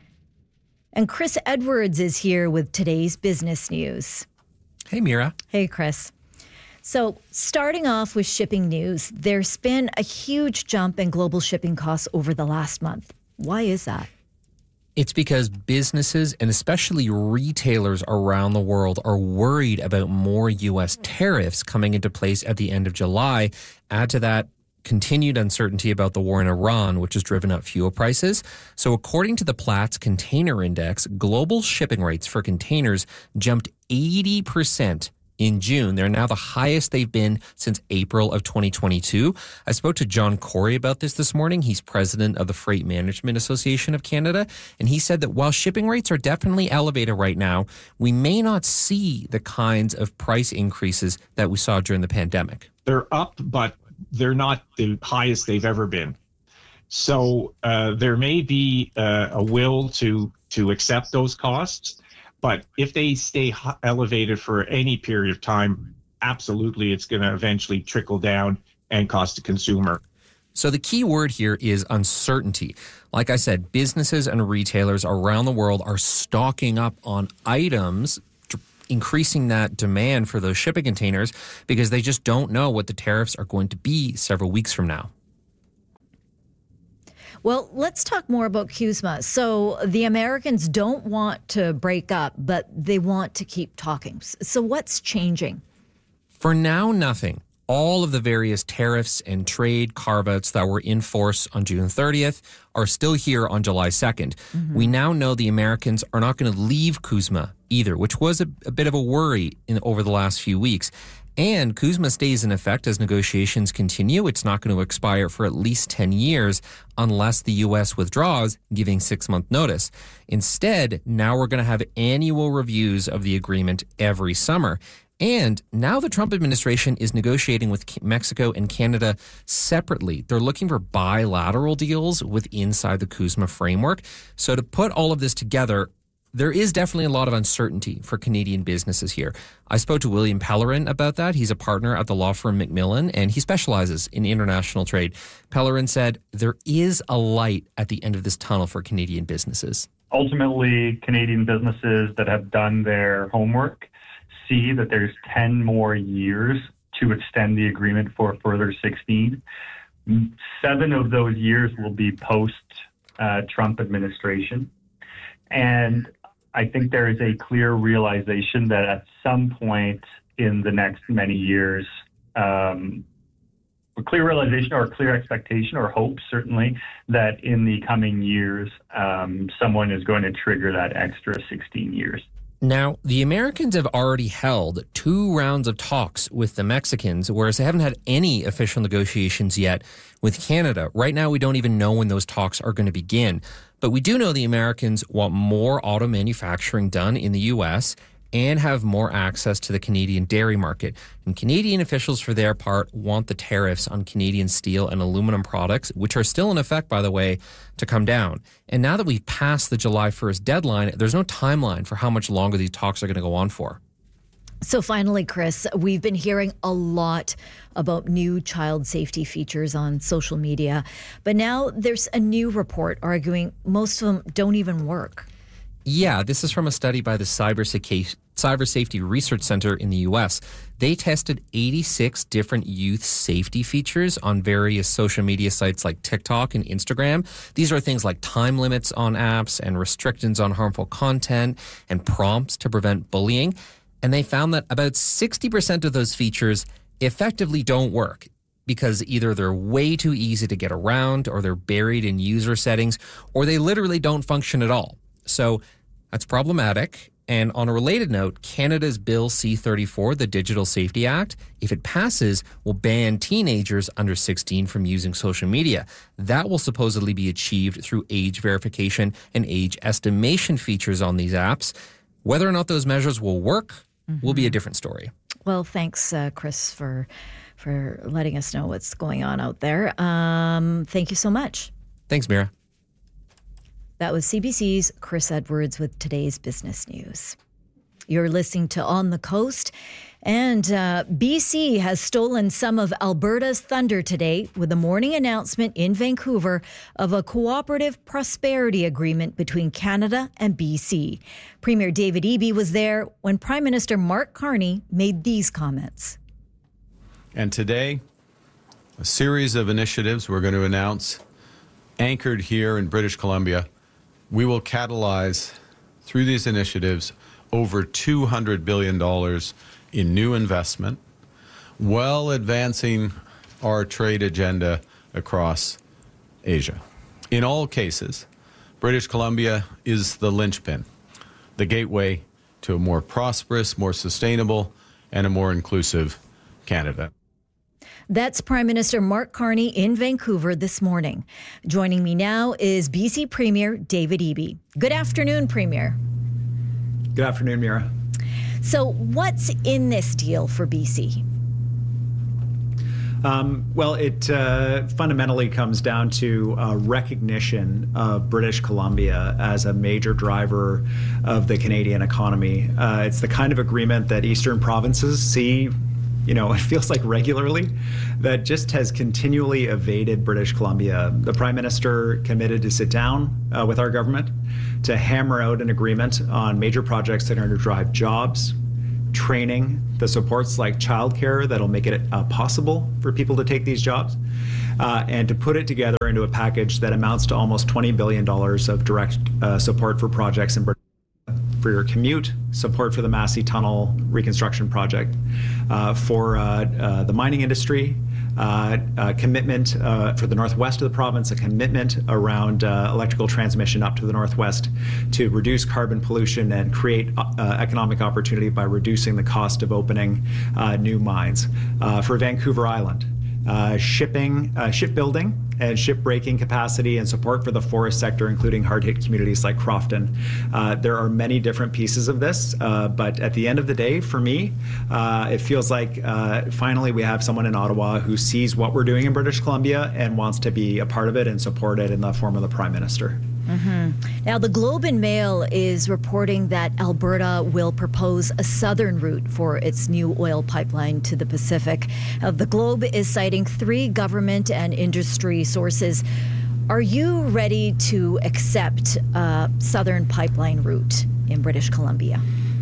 And Chris Edwards is here with today's business news. Hey, Mira. Hey, Chris. So starting off with shipping news, there's been a huge jump in global shipping costs over the last month. Why is that? It's because businesses and especially retailers around the world are worried about more U S tariffs coming into place at the end of July. Add to that continued uncertainty about the war in Iran, which has driven up fuel prices. So according to the Platts Container Index, global shipping rates for containers jumped eighty percent in June. They're now the highest they've been since April of twenty twenty-two. I spoke to John Corey about this this morning. He's president of the Freight Management Association of Canada, and he said that while shipping rates are definitely elevated right now, we may not see the kinds of price increases that we saw during the pandemic. They're up, but they're not the highest they've ever been. So uh, there may be uh, a will to to accept those costs, but if they stay elevated for any period of time, absolutely it's going to eventually trickle down and cost the consumer. So the key word here is uncertainty. Like I said, businesses and retailers around the world are stocking up on items, increasing that demand for those shipping containers because they just don't know what the tariffs are going to be several weeks from now. Well, let's talk more about CUSMA. So the Americans don't want to break up, but they want to keep talking. So what's changing? For now, nothing. All of the various tariffs and trade carve-outs that were in force on June thirtieth are still here on July second. Mm-hmm. We now know the Americans are not going to leave CUSMA either, which was a, a bit of a worry in, over the last few weeks. And CUSMA stays in effect as negotiations continue. It's not going to expire for at least ten years unless the U S withdraws, giving six-month notice. Instead, now we're going to have annual reviews of the agreement every summer. And now the Trump administration is negotiating with Mexico and Canada separately. They're looking for bilateral deals with inside the CUSMA framework. So to put all of this together, there is definitely a lot of uncertainty for Canadian businesses here. I spoke to William Pellerin about that. He's a partner at the law firm Macmillan, and he specializes in international trade. Pellerin said there is a light at the end of this tunnel for Canadian businesses. Ultimately, Canadian businesses that have done their homework see that there's ten more years to extend the agreement for a further sixteen. Seven of those years will be post-Trump uh, administration. And I think there is a clear realization that at some point in the next many years, um, a clear realization or a clear expectation or hope, certainly, that in the coming years, um, someone is going to trigger that extra sixteen years. Now, the Americans have already held two rounds of talks with the Mexicans, whereas they haven't had any official negotiations yet with Canada. Right now, we don't even know when those talks are going to begin. But we do know the Americans want more auto manufacturing done in the U S and have more access to the Canadian dairy market. And Canadian officials, for their part, want the tariffs on Canadian steel and aluminum products, which are still in effect, by the way, to come down. And now that we've passed the July first deadline, there's no timeline for how much longer these talks are going to go on for. So finally, Chris, we've been hearing a lot about new child safety features on social media, but now there's a new report arguing most of them don't even work. Yeah, this is from a study by the Cyber Safety Research Center in the U S. They tested eighty-six different youth safety features on various social media sites like TikTok and Instagram. These are things like time limits on apps and restrictions on harmful content and prompts to prevent bullying. And they found that about sixty percent of those features effectively don't work because either they're way too easy to get around or they're buried in user settings or they literally don't function at all. So that's problematic. And on a related note, Canada's Bill C thirty-four, the Digital Safety Act, if it passes, will ban teenagers under sixteen from using social media. That will supposedly be achieved through age verification and age estimation features on these apps. Whether or not those measures will work mm-hmm. will be a different story. Well, thanks, uh, Chris, for for letting us know what's going on out there. Um, thank you so much. Thanks, Mira. That was C B C's Chris Edwards with today's business news. You're listening to On the Coast, and uh, B C has stolen some of Alberta's thunder today with a morning announcement in Vancouver of a cooperative prosperity agreement between Canada and B C. Premier David Eby was there when Prime Minister Mark Carney made these comments. And today, a series of initiatives we're going to announce, anchored here in British Columbia. We will catalyze, through these initiatives, over two hundred billion dollars in new investment, while advancing our trade agenda across Asia. In all cases, British Columbia is the linchpin, the gateway to a more prosperous, more sustainable, and a more inclusive Canada. That's Prime Minister Mark Carney in Vancouver this morning. Joining me now is B C Premier David Eby. Good afternoon, Premier. Good afternoon, Mira. So what's in this deal for B C? Um, well, it uh, fundamentally comes down to uh, recognition of British Columbia as a major driver of the Canadian economy. Uh, it's the kind of agreement that Eastern provinces see, you know, it feels like regularly, that just has continually evaded British Columbia. The Prime Minister committed to sit down uh, with our government to hammer out an agreement on major projects that are going to drive jobs, training, the supports like childcare that'll make it uh, possible for people to take these jobs, uh, and to put it together into a package that amounts to almost twenty billion dollars of direct uh, support for projects in British for your commute, support for the Massey Tunnel reconstruction project, uh, for uh, uh, the mining industry, uh, a commitment uh, for the northwest of the province, a commitment around uh, electrical transmission up to the northwest to reduce carbon pollution and create uh, economic opportunity by reducing the cost of opening uh, new mines. Uh, for Vancouver Island, uh, shipping, uh, shipbuilding, and ship-breaking capacity and support for the forest sector, including hard-hit communities like Crofton. Uh, there are many different pieces of this, uh, but at the end of the day, for me, uh, it feels like uh, finally we have someone in Ottawa who sees what we're doing in British Columbia and wants to be a part of it and support it in the form of the Prime Minister. Mm-hmm. Now, the Globe and Mail is reporting that Alberta will propose a southern route for its new oil pipeline to the Pacific. Uh, the Globe is citing three government and industry sources. Are you ready to accept a southern pipeline route in British Columbia?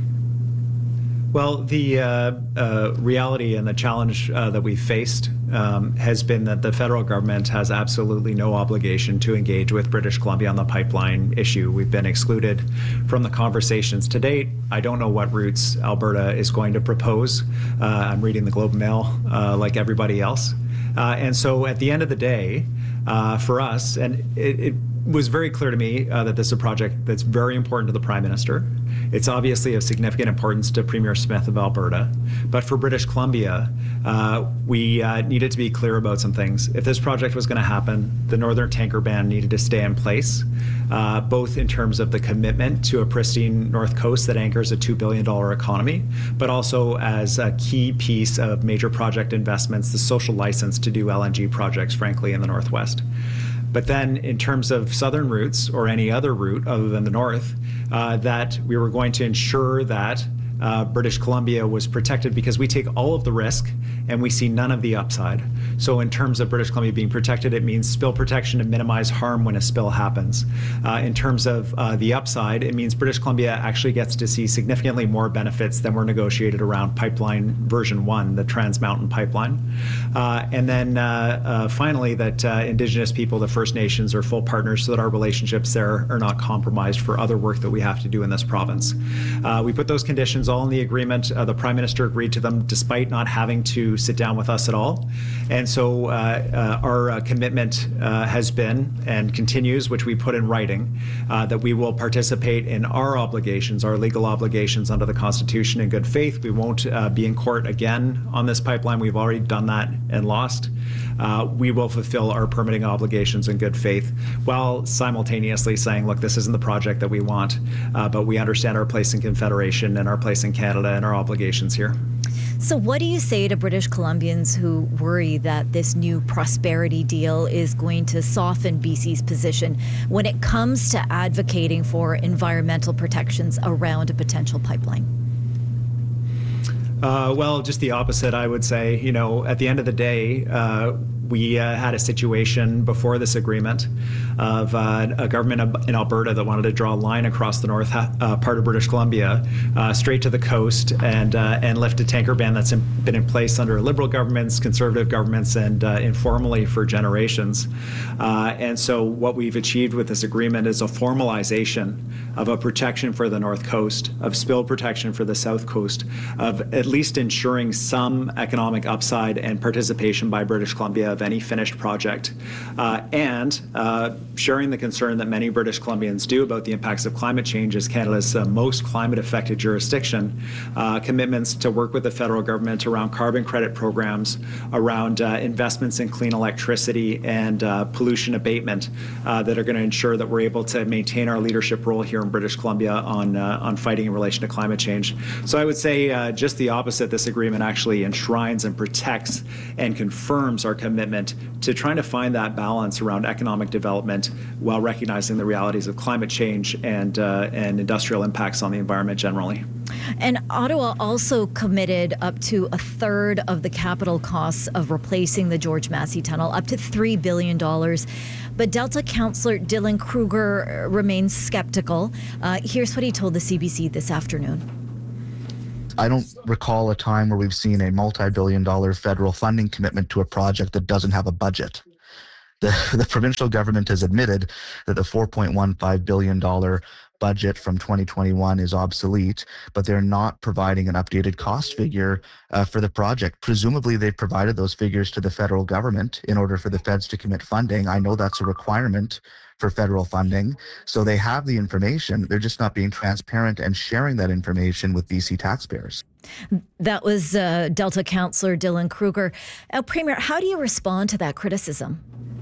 Well, the uh, uh, reality and the challenge uh, that we've faced um, has been that the federal government has absolutely no obligation to engage with British Columbia on the pipeline issue. We've been excluded from the conversations to date. I don't know what routes Alberta is going to propose. Uh, I'm reading the Globe and Mail uh, like everybody else. Uh, and so at the end of the day, uh, for us, and it, it was very clear to me uh, that this is a project that's very important to the Prime Minister. It's obviously of significant importance to Premier Smith of Alberta. But for British Columbia, uh, we uh, needed to be clear about some things. If this project was going to happen, the Northern Tanker Ban needed to stay in place, uh, both in terms of the commitment to a pristine North Coast that anchors a two billion dollars economy, but also as a key piece of major project investments, the social license to do L N G projects, frankly, in the Northwest. But then in terms of southern routes or any other route other than the north, uh, that we were going to ensure that uh, British Columbia was protected because we take all of the risk and we see none of the upside. So in terms of British Columbia being protected, it means spill protection to minimize harm when a spill happens. Uh, in terms of uh, the upside, it means British Columbia actually gets to see significantly more benefits than were negotiated around pipeline version one, the Trans Mountain pipeline. Uh, and then uh, uh, finally, that uh, Indigenous people, the First Nations, are full partners so that our relationships there are not compromised for other work that we have to do in this province. Uh, we put those conditions all in the agreement. Uh, the Prime Minister agreed to them despite not having to sit down with us at all. And so uh, uh, our uh, commitment uh, has been and continues, which we put in writing, uh, that we will participate in our obligations, our legal obligations under the Constitution in good faith. We won't uh, be in court again on this pipeline. We've already done that and lost. Uh, we will fulfill our permitting obligations in good faith while simultaneously saying, look, this isn't the project that we want, uh, but we understand our place in Confederation and our place in Canada and our obligations here. So what do you say to British Columbians who worry that this new prosperity deal is going to soften B C's position when it comes to advocating for environmental protections around a potential pipeline? Uh, well, just the opposite, I would say. You know, at the end of the day, uh, we uh, had a situation before this agreement of uh, a government in Alberta that wanted to draw a line across the north uh, part of British Columbia, uh, straight to the coast, and uh, and lift a tanker ban that's in, been in place under Liberal governments, Conservative governments, and uh, informally for generations. Uh, and so what we've achieved with this agreement is a formalization of a protection for the North Coast, of spill protection for the South Coast, of at least ensuring some economic upside and participation by British Columbia of any finished project. Uh, and uh, sharing the concern that many British Columbians do about the impacts of climate change as Canada's uh, most climate-affected jurisdiction, uh, commitments to work with the federal government around carbon credit programs, around uh, investments in clean electricity and uh, pollution abatement uh, that are going to ensure that we're able to maintain our leadership role here in British Columbia on uh, on fighting in relation to climate change. So I would say uh, just the opposite. This agreement actually enshrines and protects and confirms our commitment to trying to find that balance around economic development while recognizing the realities of climate change and uh, and industrial impacts on the environment generally. And Ottawa also committed up to a third of the capital costs of replacing the George Massey Tunnel, up to three billion dollars. But Delta Councillor Dylan Kruger remains skeptical. Uh, here's what he told the C B C this afternoon. I don't recall a time where we've seen a multi-billion dollar federal funding commitment to a project that doesn't have a budget. The, the provincial government has admitted that the four point one five billion dollars budget from twenty twenty-one is obsolete, but they're not providing an updated cost figure uh, for the project. Presumably, they've provided those figures to the federal government in order for the feds to commit funding. I know that's a requirement for federal funding, so they have the information. They're just not being transparent and sharing that information with B C taxpayers. That was uh, Delta Councillor Dylan Kruger. Now, Premier, how do you respond to that criticism?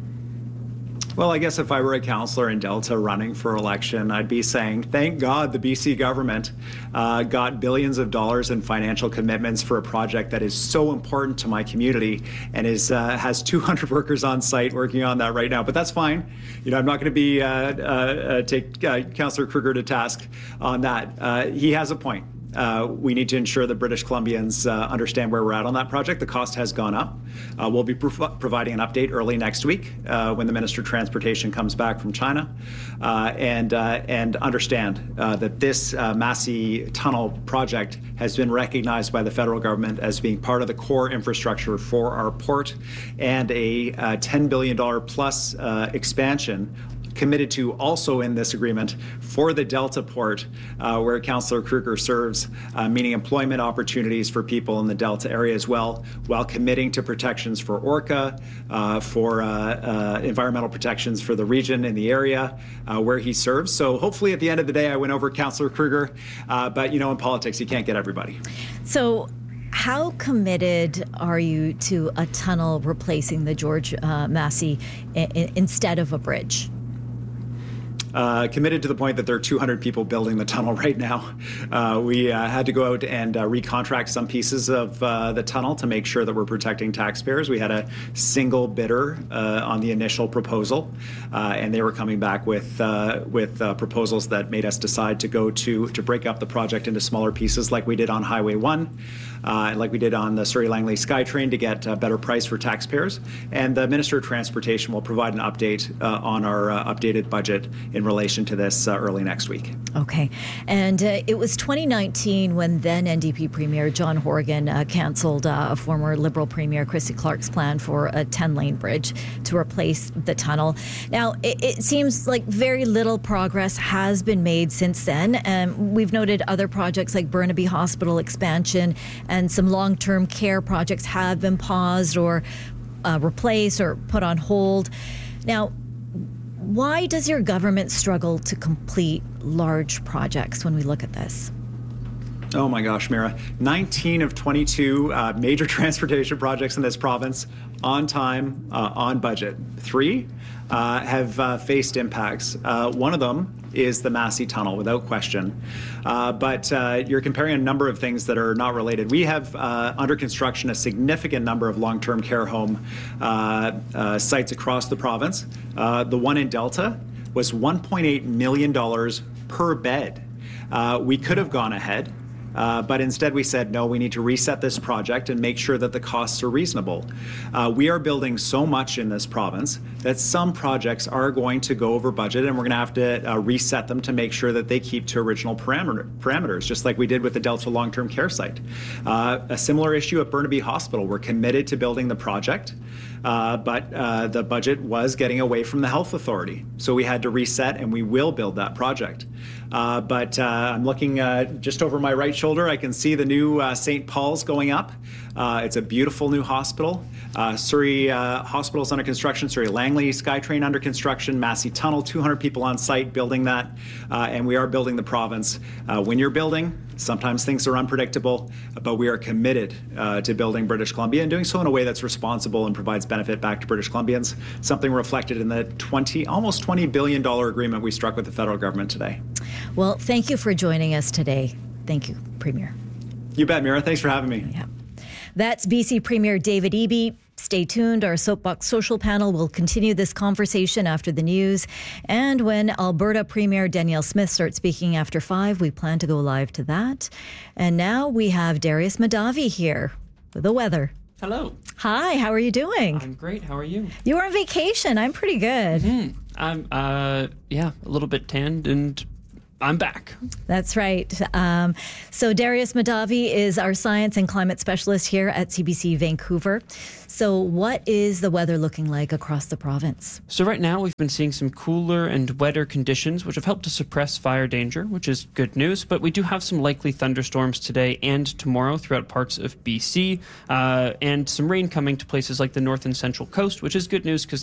Well, I guess if I were a councillor in Delta running for election, I'd be saying, thank God the B C government uh, got billions of dollars in financial commitments for a project that is so important to my community and is uh, has two hundred workers on site working on that right now. But that's fine. You know, I'm not going to be uh, uh, take uh, Councillor Kruger to task on that. Uh, he has a point. Uh, we need to ensure that British Columbians uh, understand where we're at on that project. The cost has gone up. Uh, we'll be prov- providing an update early next week uh, when the Minister of Transportation comes back from China, uh, and uh, and understand uh, that this uh, Massey Tunnel project has been recognized by the federal government as being part of the core infrastructure for our port and a uh, ten billion dollars plus uh, expansion committed to also in this agreement for the Delta Port, uh, where Councillor Kruger serves, uh, meaning employment opportunities for people in the Delta area as well, while committing to protections for Orca, uh, for uh, uh, environmental protections for the region in the area uh, where he serves. So hopefully at the end of the day, I win over Councillor Kruger, uh, but you know, in politics, you can't get everybody. So how committed are you to a tunnel replacing the George uh, Massey I- I- instead of a bridge? Uh, committed to the point that there are two hundred people building the tunnel right now. Uh, we uh, had to go out and uh, recontract some pieces of uh, the tunnel to make sure that we're protecting taxpayers. We had a single bidder uh, on the initial proposal, uh, and they were coming back with uh, with uh, proposals that made us decide to go to to break up the project into smaller pieces, like we did on Highway One, uh, and like we did on the Surrey Langley SkyTrain, to get a better price for taxpayers. And the Minister of Transportation will provide an update uh, on our uh, updated budget in relation to this uh, early next week. Okay. And uh, it was twenty nineteen when then N D P Premier John Horgan uh, cancelled uh, a former Liberal Premier Christy Clark's plan for a ten-lane bridge to replace the tunnel. Now, it, it seems like very little progress has been made since then. Um, we've noted other projects like Burnaby Hospital expansion and some long-term care projects have been paused or uh, replaced or put on hold. Now, why does your government struggle to complete large projects when we look at this? Oh my gosh, Mira. nineteen of twenty-two uh, major transportation projects in this province on time, uh, on budget. Three uh, have uh, faced impacts. Uh, one of them is the Massey Tunnel, without question. Uh, but uh, you're comparing a number of things that are not related. We have uh, under construction a significant number of long-term care home uh, uh, sites across the province. Uh, the one in Delta was one point eight million dollars per bed. Uh, we could have gone ahead. Uh, but instead we said, no, we need to reset this project and make sure that the costs are reasonable. Uh, we are building so much in this province that some projects are going to go over budget, and we're going to have to uh, reset them to make sure that they keep to original parameter, parameters, just like we did with the Delta long-term care site. Uh, a similar issue at Burnaby Hospital. We're committed to building the project, uh, but uh, the budget was getting away from the health authority. So we had to reset, and we will build that project. Uh, but uh, I'm looking uh, just over my right shoulder. I can see the new uh, Saint Paul's going up. Uh, it's a beautiful new hospital. Uh, Surrey uh, Hospital's under construction, Surrey Langley SkyTrain under construction, Massey Tunnel, two hundred people on site building that, uh, and we are building the province. Uh, when you're building, sometimes things are unpredictable, but we are committed uh, to building British Columbia and doing so in a way that's responsible and provides benefit back to British Columbians, something reflected in the twenty, almost twenty billion dollars agreement we struck with the federal government today. Well, thank you for joining us today. Thank you, Premier. You bet, Mira. Thanks for having me. Yeah. That's B C Premier David Eby. Stay tuned. Our Soapbox Social panel will continue this conversation after the news. And when Alberta Premier Danielle Smith starts speaking after five, we plan to go live to that. And now we have Darius Mahdavi here with the weather. Hello. Hi, how are you doing? I'm great. How are you? You were on vacation. I'm pretty good. Mm-hmm. I'm, uh, yeah, a little bit tanned and I'm back. That's right. Um, so Darius Mahdavi is our science and climate specialist here at C B C Vancouver. So what is the weather looking like across the province? So right now we've been seeing some cooler and wetter conditions, which have helped to suppress fire danger, which is good news. But we do have some likely thunderstorms today and tomorrow throughout parts of B C, uh, and some rain coming to places like the north and central coast, which is good news because